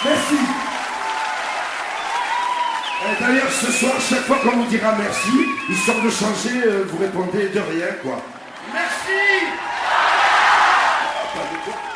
Merci. D'ailleurs, ce soir, chaque fois qu'on vous dira merci, histoire de changer, vous répondez de rien, quoi. Merci. Pas de quoi.